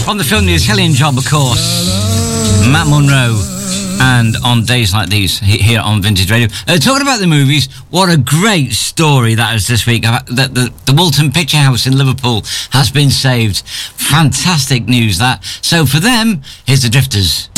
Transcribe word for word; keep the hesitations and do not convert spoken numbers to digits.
From the film The Italian Job, of course. Matt Monro. And on days like these, here on Vintage Radio. Uh, talking about the movies, what a great story that is this week. The, the, the Walton Picture House in Liverpool has been saved. Fantastic news, that. So for them, here's the Drifters.